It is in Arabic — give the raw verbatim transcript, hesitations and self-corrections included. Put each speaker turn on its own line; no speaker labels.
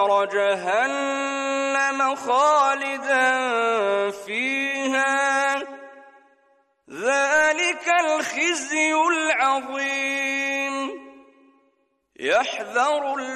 نار جهنم خالدا فيها ذلك الخزي العظيم. يحذر